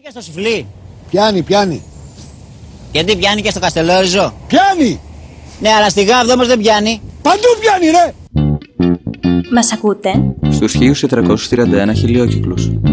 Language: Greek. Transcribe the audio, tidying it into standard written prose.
Και στο Σουφλί. Πιάνει. Γιατί πιάνει και στο Καστελόριζο. Πιάνει! Ναι, αλλά στη Γάβδο όμως δεν πιάνει. Παντού πιάνει ρε! Μας ακούτε? Στους 1431 χιλιόκυκλους.